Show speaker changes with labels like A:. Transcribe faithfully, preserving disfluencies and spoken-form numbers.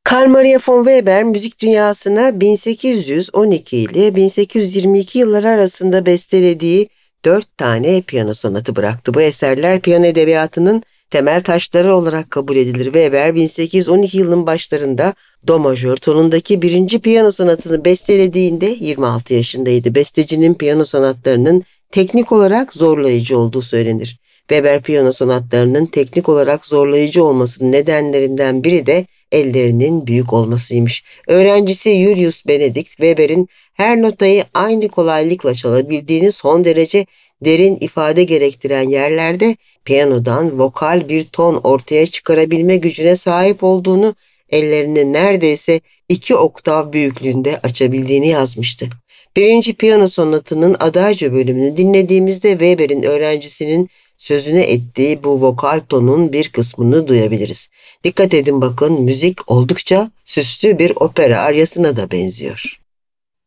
A: Carl Maria von Weber müzik dünyasına bin sekiz yüz on iki ile bin sekiz yüz yirmi iki yılları arasında bestelediği dört tane piyano sonatı bıraktı. Bu eserler piyano edebiyatının temel taşları olarak kabul edilir. Weber bin sekiz yüz on iki yılının başlarında do majör tonundaki birinci piyano sonatını bestelediğinde yirmi altı yaşındaydı. Bestecinin piyano sonatlarının teknik olarak zorlayıcı olduğu söylenir. Weber piyano sonatlarının teknik olarak zorlayıcı olmasının nedenlerinden biri de ellerinin büyük olmasıymış. Öğrencisi Julius Benedict, Weber'in her notayı aynı kolaylıkla çalabildiğini, son derece derin ifade gerektiren yerlerde piyanodan vokal bir ton ortaya çıkarabilme gücüne sahip olduğunu, ellerini neredeyse iki oktav büyüklüğünde açabildiğini yazmıştı. Birinci piyano sonatının Adagio bölümünü dinlediğimizde Weber'in öğrencisinin sözüne ettiği bu vokal tonun bir kısmını duyabiliriz. Dikkat edin bakın, müzik oldukça süslü bir opera aryasına da benziyor.